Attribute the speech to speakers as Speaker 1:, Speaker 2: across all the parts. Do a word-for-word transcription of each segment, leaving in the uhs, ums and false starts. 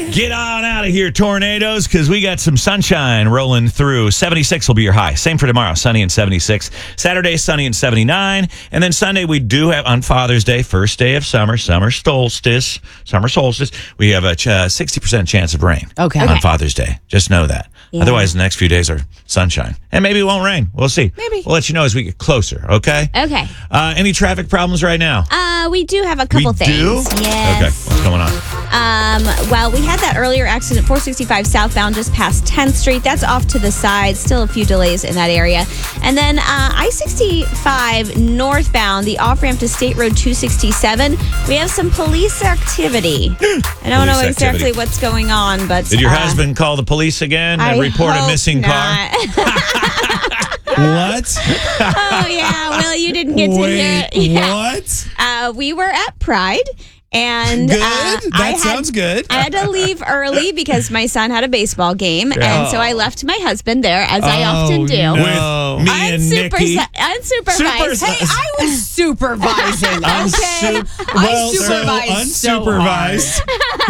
Speaker 1: Get on out of here, tornadoes, because we got some sunshine rolling through. seventy-six will be your high. Same for tomorrow, sunny and seventy-six. Saturday, sunny and seventy-nine. And then Sunday, we do have, on Father's Day, first day of summer, summer solstice, summer solstice, we have a ch- uh, sixty percent chance of rain
Speaker 2: okay.
Speaker 1: on
Speaker 2: okay.
Speaker 1: Father's Day. Just know that. Yeah. Otherwise, the next few days are sunshine. And maybe it won't rain. We'll see.
Speaker 2: Maybe.
Speaker 1: We'll let you know as we get closer, okay?
Speaker 3: Okay.
Speaker 1: Uh, any traffic problems right now?
Speaker 3: Uh, we do have a couple
Speaker 1: we
Speaker 3: things.
Speaker 1: do?
Speaker 3: Yes.
Speaker 1: Okay. What's going on?
Speaker 3: Um, well, we had that earlier accident, four sixty-five southbound, just past tenth Street. That's off to the side. Still a few delays in that area. And then uh, I sixty-five northbound, the off-ramp to State Road two sixty-seven. We have some police activity. I don't know exactly
Speaker 1: activity.
Speaker 3: what's going on, but...
Speaker 1: Did your
Speaker 3: uh,
Speaker 1: husband call the police again
Speaker 3: I
Speaker 1: and report a
Speaker 3: hope
Speaker 1: missing
Speaker 3: not.
Speaker 1: car?
Speaker 4: What?
Speaker 3: Oh, yeah. Well, you didn't get to
Speaker 4: Wait,
Speaker 3: hear it. Yeah.
Speaker 4: what?
Speaker 3: Uh, we were at Pride. And
Speaker 4: Good.
Speaker 3: uh,
Speaker 4: that
Speaker 3: I had,
Speaker 4: sounds good.
Speaker 3: I had to leave early because my son had a baseball game,
Speaker 1: Yeah.
Speaker 3: and so I left my husband there, as I often do.
Speaker 4: No.
Speaker 1: With me and Nikki.
Speaker 3: Unsupervised.
Speaker 1: Super-
Speaker 3: Hey,
Speaker 2: I was supervising, okay?
Speaker 1: Unsup- well,
Speaker 2: I supervised so
Speaker 4: unsupervised.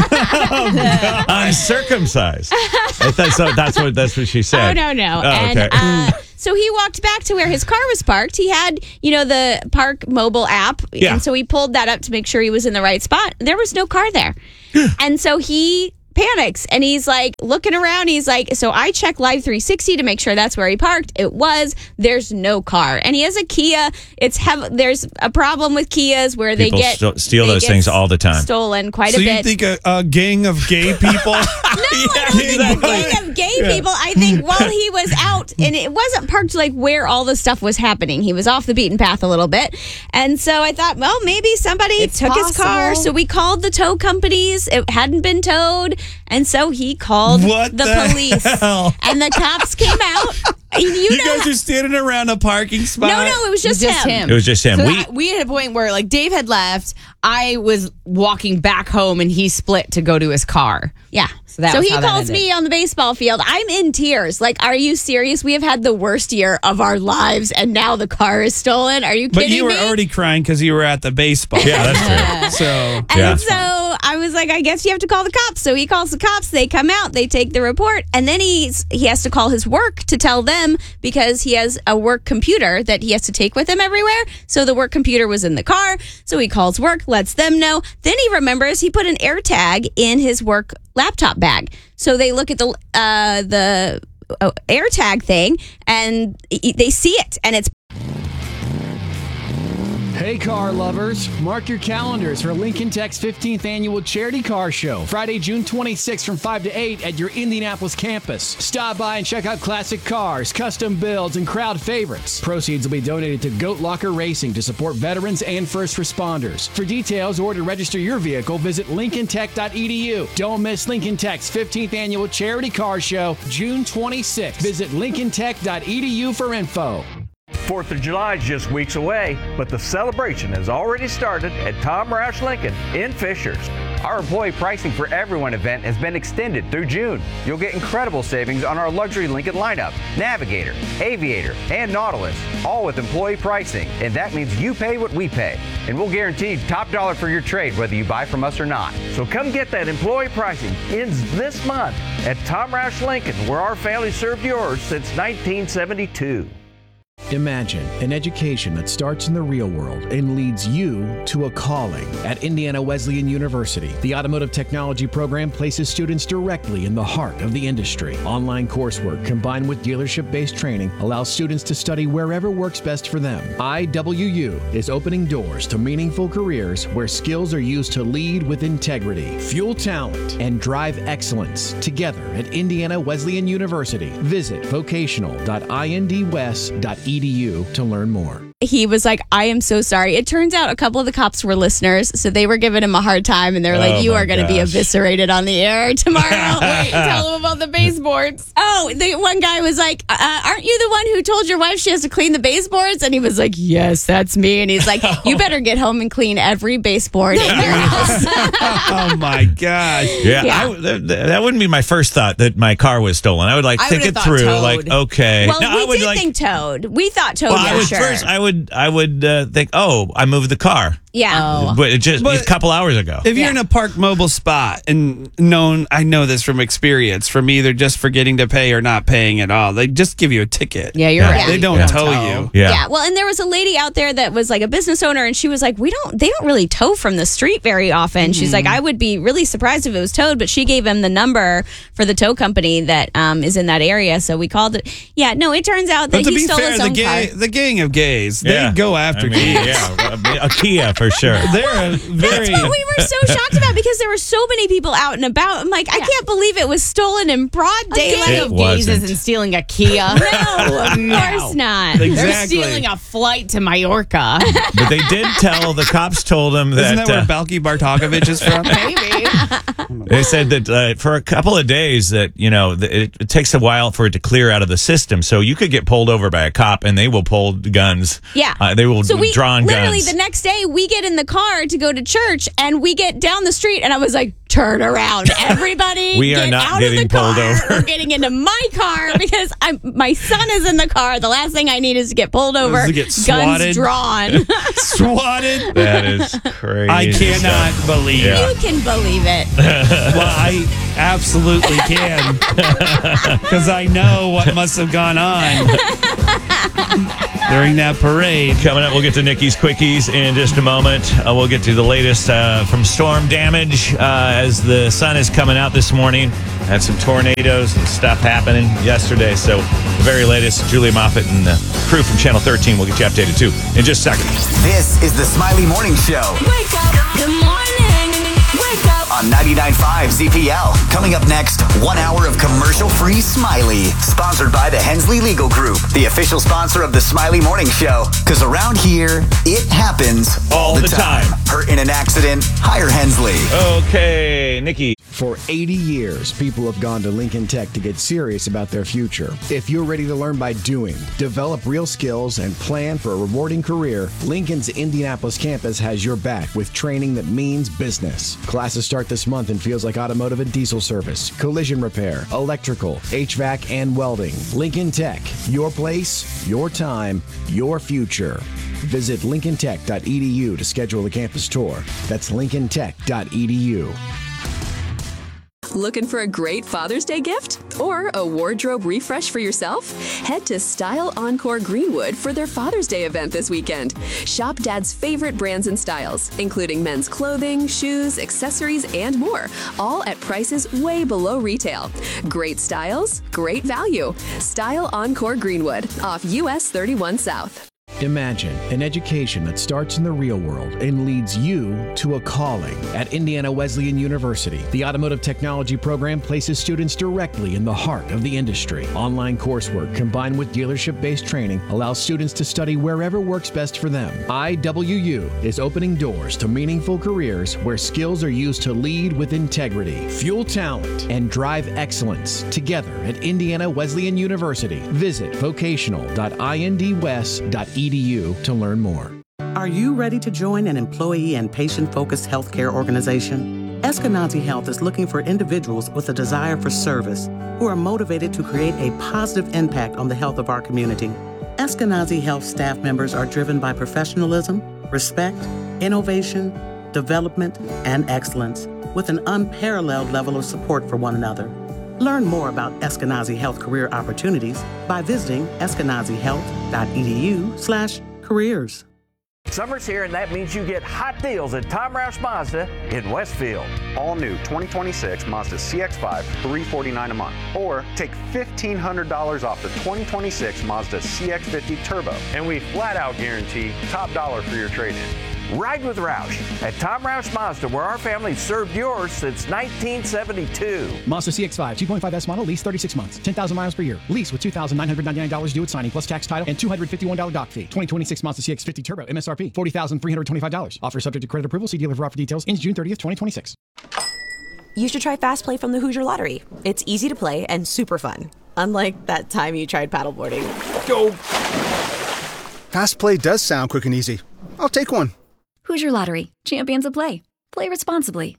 Speaker 1: Oh, uncircumcised. I thought so. That's what that's what she said.
Speaker 3: Oh, no, no.
Speaker 1: Oh,
Speaker 3: and
Speaker 1: okay.
Speaker 3: uh, so he walked back to where his car was parked. He had, you know, the Park mobile app.
Speaker 1: Yeah.
Speaker 3: And so he pulled that up to make sure he was in the right spot. There was no car there. And so he panics and he's like looking around. He's like, so I checked Live three sixty to make sure that's where he parked. It was. There's no car. And he has a Kia. It's hev- There's a problem with Kias where
Speaker 1: People
Speaker 3: they get
Speaker 1: st- steal
Speaker 3: they
Speaker 1: those
Speaker 3: get
Speaker 1: things all the time.
Speaker 3: Stolen quite
Speaker 4: So
Speaker 3: a
Speaker 4: you
Speaker 3: bit.
Speaker 4: think a, a gang of gay people?
Speaker 3: No, I don't think a gang of gay people. I think while he was out, and it wasn't parked like where all the stuff was happening. He was off the beaten path a little bit. And so I thought, well, maybe somebody
Speaker 2: It's
Speaker 3: took his car.
Speaker 2: possible.
Speaker 3: So we called the tow companies. It hadn't been towed. And so he called
Speaker 4: What
Speaker 3: the,
Speaker 4: the
Speaker 3: police.
Speaker 4: hell?
Speaker 3: And the cops came out. And you,
Speaker 4: You
Speaker 3: know,
Speaker 4: guys are standing around a parking spot.
Speaker 3: no, no, it was just,
Speaker 2: Just
Speaker 3: him.
Speaker 2: him.
Speaker 1: It was just him.
Speaker 2: So
Speaker 1: We-
Speaker 2: that- we had a point where like Dave had left. I was walking back home and he split to go to his car.
Speaker 3: Yeah.
Speaker 2: So that
Speaker 3: so
Speaker 2: was
Speaker 3: he
Speaker 2: how that
Speaker 3: calls
Speaker 2: ended.
Speaker 3: me on the baseball field. I'm in tears. Like, are you serious? We have had the worst year of our lives, and now the car is stolen. Are you
Speaker 4: But
Speaker 3: kidding
Speaker 4: you were
Speaker 3: me?
Speaker 4: already crying because you were at the baseball.
Speaker 1: Yeah, that's true.
Speaker 4: So
Speaker 3: And
Speaker 1: Yeah.
Speaker 3: so I was like, I guess you have to call the cops. So he calls the cops. They come out. They take the report. And then he's he has to call his work to tell them because he has a work computer that he has to take with him everywhere. So the work computer was in the car. So he calls work, lets them know. Then he remembers he put an AirTag in his work laptop bag. So they look at the uh, the uh, AirTag thing and they see it. And it's
Speaker 5: Hey car lovers, mark your calendars for Lincoln Tech's fifteenth annual charity car show, Friday, June twenty-sixth from five to eight at your Indianapolis campus. Stop by and check out classic cars, custom builds, and crowd favorites. Proceeds will be donated to Goat Locker Racing to support veterans and first responders. For details or to register your vehicle, visit lincoln tech dot e d u. Don't miss Lincoln Tech's fifteenth annual charity car show, June twenty-sixth. Visit lincoln tech dot e d u for info.
Speaker 6: fourth of July is just weeks away, but the celebration has already started at Tom Roush Lincoln in Fishers. Our employee pricing for everyone event has been extended through June. You'll get incredible savings on our luxury Lincoln lineup, Navigator, Aviator, and Nautilus, all with employee pricing. And that means you pay what we pay. And we'll guarantee top dollar for your trade whether you buy from us or not. So come get that employee pricing. Ends this month at Tom Roush Lincoln, where our family served yours since nineteen seventy-two.
Speaker 5: Imagine an education that starts in the real world and leads you to a calling. At Indiana Wesleyan University, the Automotive Technology program places students directly in the heart of the industry. Online coursework combined with dealership-based training allows students to study wherever works best for them. I W U is opening doors to meaningful careers where skills are used to lead with integrity, fuel talent, and drive excellence together at Indiana Wesleyan University. Visit vocational dot indwest dot e d u to learn more.
Speaker 3: he was like, I am so sorry. It turns out a couple of the cops were listeners, so they were giving him a hard time, and they're like,
Speaker 1: Oh,
Speaker 3: you
Speaker 1: my
Speaker 3: are going to be
Speaker 1: gosh.
Speaker 3: eviscerated on the air tomorrow.
Speaker 2: Wait, tell him about the baseboards.
Speaker 3: Oh, the one guy was like, uh, aren't you the one who told your wife she has to clean the baseboards? And he was like, yes, that's me. And he's like, you better get home and clean every baseboard in your house.
Speaker 4: Oh my gosh.
Speaker 1: Yeah,
Speaker 3: Yeah.
Speaker 1: I w- that, that wouldn't be my first thought that my car was stolen. I would like
Speaker 2: I
Speaker 1: think
Speaker 2: would've
Speaker 1: it
Speaker 2: thought
Speaker 1: through.
Speaker 2: towed.
Speaker 1: Like, okay,
Speaker 3: Well,
Speaker 1: No,
Speaker 3: we
Speaker 1: I would
Speaker 3: did
Speaker 1: like.
Speaker 3: think Toad. We thought Toad,
Speaker 1: well,
Speaker 3: yeah,
Speaker 1: I would
Speaker 3: sure.
Speaker 1: first. I would would I would uh, think, oh, I moved the car,
Speaker 3: Yeah.
Speaker 1: but it just
Speaker 4: But-
Speaker 1: a couple hours ago.
Speaker 4: If you're
Speaker 3: Yeah.
Speaker 4: in a park mobile spot and known, I know this from experience, from either just forgetting to pay or not paying at all, they just give you a ticket.
Speaker 2: Yeah, you're
Speaker 1: Yeah.
Speaker 2: right.
Speaker 4: They don't
Speaker 1: Yeah.
Speaker 4: tow you.
Speaker 1: Yeah.
Speaker 3: Yeah, well, and there was a lady out there that was like a business owner, and she was like, "We don't, they don't really tow from the street very often." She's like, "I would be really surprised if it was towed," but she gave him the number for the tow company that um, is in that area, so we called it. Yeah, no, it turns out that
Speaker 4: But to
Speaker 3: he
Speaker 4: be
Speaker 3: stole
Speaker 4: fair,
Speaker 3: his
Speaker 4: the,
Speaker 3: own
Speaker 4: gay,
Speaker 3: car.
Speaker 4: the gang of gays,
Speaker 1: Yeah.
Speaker 4: they go after
Speaker 1: I mean,
Speaker 4: kids.
Speaker 1: yeah, a Kia for sure.
Speaker 4: They're a very.
Speaker 3: That's what we were so shocked about because there were so many people out and about. I'm like, I can't believe it was stolen in broad
Speaker 2: A gang
Speaker 3: daylight.
Speaker 1: It
Speaker 2: of gays
Speaker 1: wasn't.
Speaker 2: isn't stealing a Kia.
Speaker 3: No, of course not.
Speaker 2: They're
Speaker 4: Exactly.
Speaker 2: stealing a flight to Mallorca.
Speaker 1: But they did tell the cops told them that,
Speaker 4: Isn't that where
Speaker 1: uh,
Speaker 4: Balky Bartokovich is from?
Speaker 2: Maybe.
Speaker 1: they said that uh, for a couple of days that you know th- it, it takes a while for it to clear out of the system. So you could get pulled over by a cop and they will pull guns.
Speaker 3: Yeah.
Speaker 1: uh, they will
Speaker 3: So we
Speaker 1: draw on
Speaker 3: literally
Speaker 1: guns.
Speaker 3: the next day we get in the car to go to church and we get down the street and I was like, turn around, everybody.
Speaker 1: We are
Speaker 3: get
Speaker 1: not
Speaker 3: out
Speaker 1: getting
Speaker 3: of the
Speaker 1: pulled
Speaker 3: car.
Speaker 1: over.
Speaker 3: We're getting into my car because I'm my son is in the car. The last thing I need is to get pulled over.
Speaker 4: to get
Speaker 3: guns
Speaker 4: swatted.
Speaker 3: drawn.
Speaker 4: Swatted.
Speaker 1: That is crazy.
Speaker 4: I cannot
Speaker 1: stuff.
Speaker 4: believe
Speaker 1: Yeah.
Speaker 3: You can believe it.
Speaker 4: Well, I absolutely can. Because I know what must have gone on during that parade.
Speaker 1: Coming up, we'll get to Nikki's Quickies in just a moment. Uh, we'll get to the latest uh, from storm damage uh, as the sun is coming out this morning. Had some tornadoes and stuff happening yesterday. So the very latest, Julia Moffett and the crew from Channel thirteen will get you updated too in just a second.
Speaker 7: This is the Smiley Morning Show
Speaker 8: Wake up, good morning. Wake up.
Speaker 7: on ninety-nine point five Z P L. Coming up next, one hour of commercial-free Smiley. Sponsored by the Hensley Legal Group, the official sponsor of the Smiley Morning Show. Because around here, it happens all,
Speaker 1: All the time.
Speaker 7: Hurt in an accident? Hire Hensley.
Speaker 1: Okay, Nikki.
Speaker 5: For eighty years, people have gone to Lincoln Tech to get serious about their future. If you're ready to learn by doing, develop real skills, and plan for a rewarding career, Lincoln's Indianapolis campus has your back with training that means business. Classes start this month in fields like automotive and diesel service, collision repair, electrical, H V A C, and welding. Lincoln Tech, your place, your time, your future. Visit lincoln tech dot e d u to schedule a campus tour. That's lincoln tech dot e d u.
Speaker 9: Looking for a great Father's Day gift? Or a wardrobe refresh for yourself? Head to Style Encore Greenwood for their Father's Day event this weekend. Shop Dad's favorite brands and styles, including men's clothing, shoes, accessories, and more, all at prices way below retail. Great styles, great value. Style Encore Greenwood, off U S thirty-one South.
Speaker 5: Imagine an education that starts in the real world and leads you to a calling. At Indiana Wesleyan University, the automotive technology program places students directly in the heart of the industry. Online coursework combined with dealership-based training allows students to study wherever works best for them. I W U is opening doors to meaningful careers where skills are used to lead with integrity, fuel talent, and drive excellence together at Indiana Wesleyan University. Visit vocational dot indwes dot e d u to learn more.
Speaker 10: Are you ready to join an employee and patient-focused healthcare organization? Eskenazi Health is looking for individuals with a desire for service who are motivated to create a positive impact on the health of our community. Eskenazi Health staff members are driven by professionalism, respect, innovation, development, and excellence, with an unparalleled level of support for one another. Learn more about Eskenazi Health career opportunities by visiting eskenazi health dot e d u slash careers.
Speaker 6: Summer's here, and that means you get hot deals at Tom Roush Mazda in Westfield.
Speaker 11: All new twenty twenty-six Mazda C X five, three hundred forty-nine dollars a month. Or take fifteen hundred dollars off the twenty twenty-six Mazda C X fifty Turbo.
Speaker 6: And we flat out guarantee top dollar for your trade-in. Ride with Roush at Tom Roush Mazda, where our family served yours since nineteen seventy-two.
Speaker 12: Mazda C X five, two point five S model, lease thirty-six months, ten thousand miles per year. Lease with two thousand nine hundred ninety-nine dollars due at signing, plus tax, title, and two hundred fifty-one dollars dock fee. twenty twenty-six Mazda C X fifty Turbo, M S R P, forty thousand three hundred twenty-five dollars. Offer subject to credit approval. See dealer for offer details. Ends June thirtieth, twenty twenty-six.
Speaker 13: You should try Fast Play from the Hoosier Lottery. It's easy to play and super fun. Unlike that time you tried paddleboarding.
Speaker 14: Go! Fast Play does sound quick and easy. I'll take one.
Speaker 15: Hoosier Lottery. Champions of play. Play responsibly.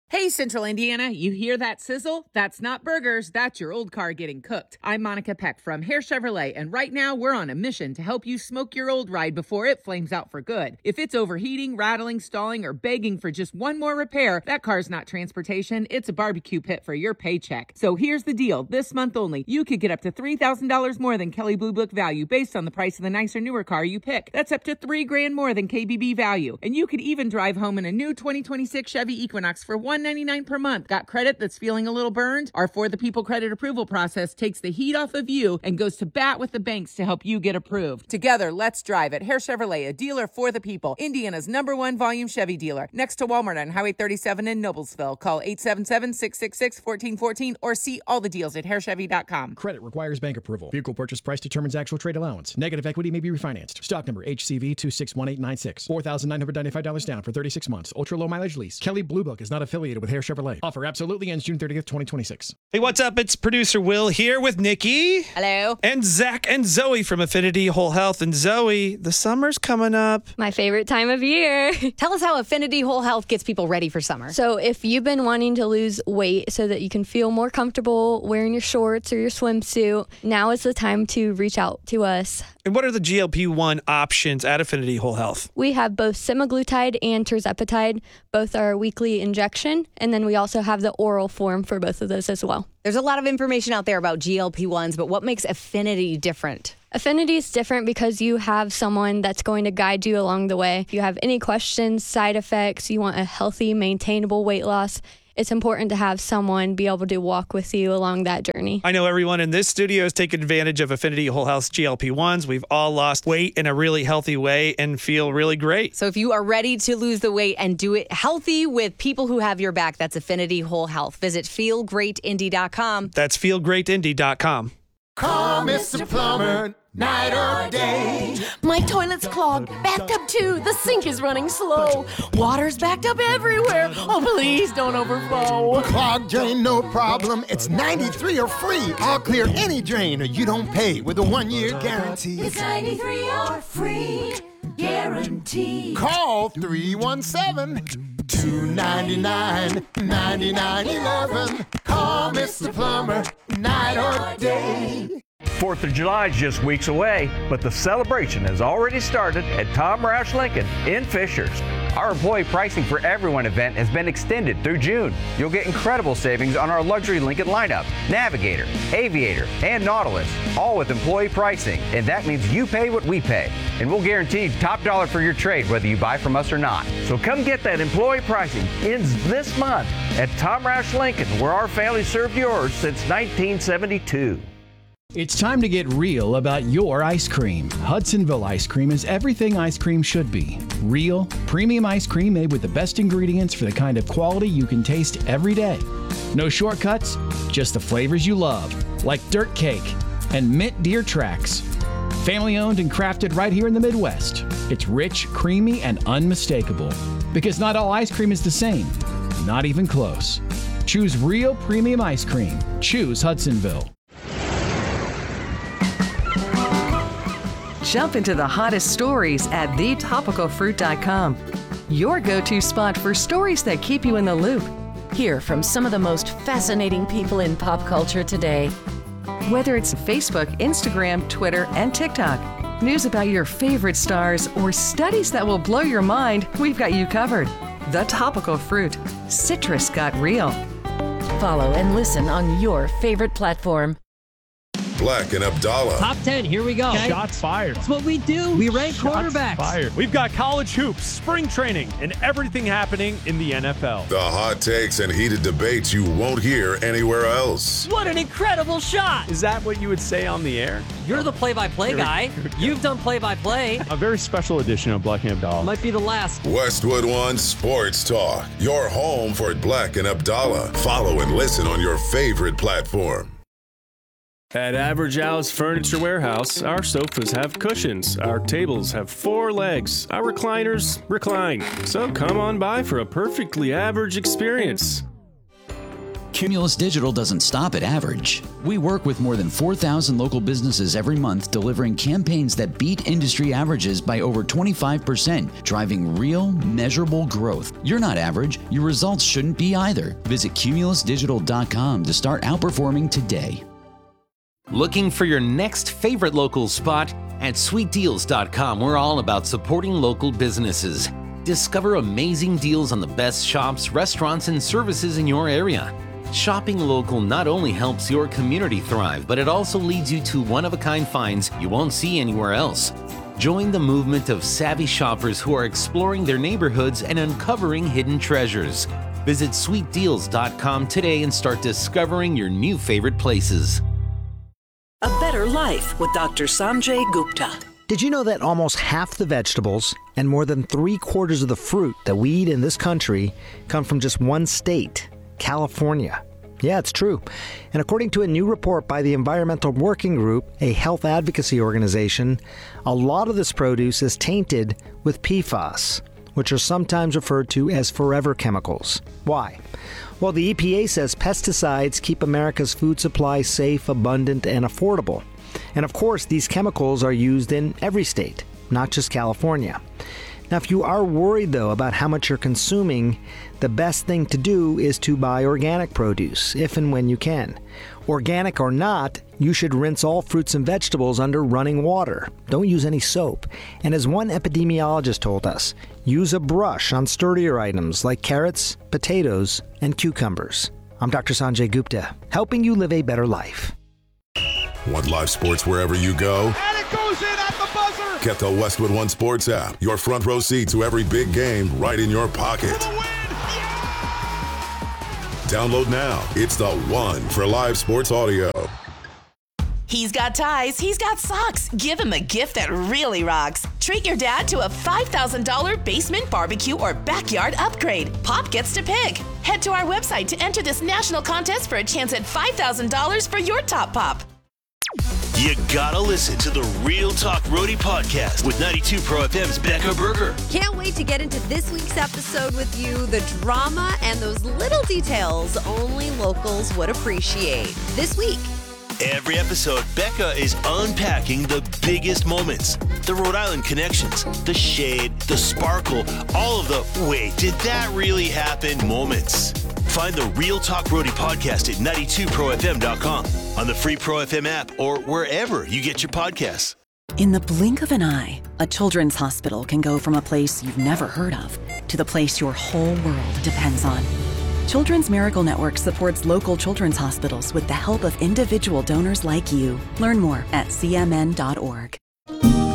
Speaker 15: Hey, Central Indiana, you hear that sizzle? That's not burgers, that's your old car getting cooked. I'm Monica Peck from Hare Chevrolet, and right now we're on a mission to help you smoke your old ride before it flames out for good. If it's overheating, rattling, stalling, or begging for just one more repair, that car's not transportation, it's a barbecue pit for your paycheck. So here's the deal. This month only, you could get up to three thousand dollars more than Kelley Blue Book value based on the price of the nicer, newer car you pick. That's up to three grand more than K B B value. And you could even drive home in a new twenty twenty-six Chevy Equinox for one ninety-nine per month. Got credit that's feeling a little burned? Our For the People credit approval process takes the heat off of you and goes to bat with the banks to help you get approved. Together, let's drive it. Hare Chevrolet, a dealer for the people. Indiana's number one volume Chevy dealer. Next to Walmart on Highway thirty-seven in Noblesville. Call eight seven seven, six six six, one four one four or see all the deals at hare chevy dot com.
Speaker 12: Credit requires bank approval. Vehicle purchase price determines actual trade allowance. Negative equity may be refinanced. Stock number H C V two six one eight nine six. four thousand nine hundred ninety-five dollars down for thirty-six months. Ultra low mileage lease. Kelley Blue Book is not affiliated with Hare Chevrolet. Offer absolutely ends June thirtieth, twenty twenty-six.
Speaker 4: Hey, what's up? It's producer Will here with Nikki.
Speaker 2: Hello.
Speaker 4: And Zach and Zoe from Affinity Whole Health. And Zoe, the summer's coming up.
Speaker 16: My favorite time of year.
Speaker 2: Tell us how Affinity Whole Health gets people ready for summer.
Speaker 16: So if you've been wanting to lose weight so that you can feel more comfortable wearing your shorts or your swimsuit, now is the time to reach out to us.
Speaker 4: And what are the G L P one options at Affinity Whole Health?
Speaker 16: We have both semaglutide and tirzepatide. Both are a weekly injection. And then we also have the oral form for both of those as well.
Speaker 2: There's a lot of information out there about G L P ones, but what makes Affinity different?
Speaker 16: Affinity is different because you have someone that's going to guide you along the way. If you have any questions, side effects, you want a healthy, maintainable weight loss, it's important to have someone be able to walk with you along that journey.
Speaker 4: I know everyone in this studio has taken advantage of Affinity Whole Health's G L P ones. We've all lost weight in a really healthy way and feel really great.
Speaker 2: So if you are ready to lose the weight and do it healthy with people who have your back, that's Affinity Whole Health. Visit feel great indy dot com.
Speaker 4: That's feel great indy dot com.
Speaker 17: Call Mister Plumber, night or day.
Speaker 18: My toilet's clogged, backed up too. The sink is running slow. Water's backed up everywhere. Oh, please don't overflow.
Speaker 17: Clogged drain, no problem. It's ninety-three or free. I'll clear any drain or you don't pay with a one-year guarantee.
Speaker 8: It's ninety-three or free guarantee.
Speaker 17: Call three one seven, two nine nine, nine nine one one. Call Mister Plumber, night or day.
Speaker 6: fourth of July is just weeks away, but the celebration has already started at Tom Roush Lincoln in Fishers. Our employee pricing for everyone event has been extended through June. You'll get incredible savings on our luxury Lincoln lineup, Navigator, Aviator, and Nautilus, all with employee pricing. And that means you pay what we pay. And we'll guarantee top dollar for your trade whether you buy from us or not. So come get that employee pricing. Ends this month at Tom Roush Lincoln, where our family served yours since nineteen seventy-two.
Speaker 5: It's time to get real about your ice cream. Hudsonville ice cream is everything ice cream should be. Real, premium ice cream made with the best ingredients for the kind of quality you can taste every day. No shortcuts, just the flavors you love, like dirt cake and mint deer tracks. Family owned and crafted right here in the Midwest. It's rich, creamy, and unmistakable. Because not all ice cream is the same, not even close. Choose real premium ice cream. Choose Hudsonville.
Speaker 19: Jump into the hottest stories at the topical fruit dot com. Your go-to spot for stories that keep you in the loop.
Speaker 18: Hear from some of the most fascinating people in pop culture today.
Speaker 19: Whether it's Facebook, Instagram, Twitter, and TikTok, news about your favorite stars, or studies that will blow your mind, we've got you covered. The Topical Fruit. Citrus got real.
Speaker 18: Follow and listen on your favorite platform.
Speaker 20: Black and Abdallah.
Speaker 21: Top ten, here we go.
Speaker 22: Okay. Shots fired.
Speaker 21: That's what we do. We rank
Speaker 22: Shots
Speaker 21: quarterbacks.
Speaker 22: Fired. We've got college hoops, spring training, and everything happening in the N F L.
Speaker 20: The hot takes and heated debates you won't hear anywhere else.
Speaker 21: What an incredible shot.
Speaker 22: Is that what you would say on the air?
Speaker 21: You're the play-by-play guy. You've done play-by-play.
Speaker 22: A very special edition of Black and Abdallah.
Speaker 21: Might be the last.
Speaker 20: Westwood One Sports Talk. Your home for Black and Abdallah. Follow and listen on your favorite platform.
Speaker 23: At Average Al's Furniture Warehouse, our sofas have cushions, our tables have four legs, our recliners recline. So come on by for a perfectly average experience.
Speaker 1: Cumulus Digital doesn't stop at average. We work with more than four thousand local businesses every month, delivering campaigns that beat industry averages by over twenty-five percent, driving real, measurable growth. You're not average. Your results shouldn't be either. Visit cumulus digital dot com to start outperforming today.
Speaker 3: Looking for your next favorite local spot? At sweet deals dot com, we're all about supporting local businesses. Discover amazing deals on the best shops, restaurants, and services in your area. Shopping local not only helps your community thrive, but it also leads you to one-of-a-kind finds you won't see anywhere else. Join the movement of savvy shoppers who are exploring their neighborhoods and uncovering hidden treasures. Visit sweet deals dot com today and start discovering your new favorite places.
Speaker 7: A better life with Doctor Sanjay Gupta.
Speaker 24: Did you know that almost half the vegetables and more than three quarters of the fruit that we eat in this country come from just one state, California? Yeah, it's true. And according to a new report by the Environmental Working Group, a health advocacy organization, a lot of this produce is tainted with P FAS, which are sometimes referred to as forever chemicals. Why? Well, the E P A says pesticides keep America's food supply safe, abundant, and affordable. And of course, these chemicals are used in every state, not just California. Now, if you are worried, though, about how much you're consuming, the best thing to do is to buy organic produce, if and when you can. Organic or not, you should rinse all fruits and vegetables under running water. Don't use any soap. And as one epidemiologist told us, use a brush on sturdier items like carrots, potatoes, and cucumbers. I'm Doctor Sanjay Gupta, helping you live a better life.
Speaker 20: Want live sports wherever you go?
Speaker 17: And it goes in at the buzzer!
Speaker 20: Get the Westwood One Sports app. Your front row seat to every big game right in your pocket. Download now. It's the one for live sports audio.
Speaker 25: He's got ties, he's got socks. Give him a gift that really rocks. Treat your dad to a five thousand dollars basement barbecue or backyard upgrade. Pop gets to pick. Head to our website to enter this national contest for a chance at five thousand dollars for your top pop.
Speaker 26: You gotta listen to the Real Talk Roadie podcast with ninety-two Pro F M's Becca Berger.
Speaker 27: Can't wait to get into this week's episode with you. The drama and those little details only locals would appreciate. This week.
Speaker 26: Every episode, Becca is unpacking the biggest moments, the Rhode Island connections, the shade, the sparkle, all of the wait, did that really happen moments. Find the Real Talk Roadie podcast at ninety-two pro f m dot com, on the free Pro F M app, or wherever you get your podcasts.
Speaker 28: In the blink of an eye, a children's hospital can go from a place you've never heard of to the place your whole world depends on. Children's Miracle Network supports local children's hospitals with the help of individual donors like you. Learn more at c m n dot org.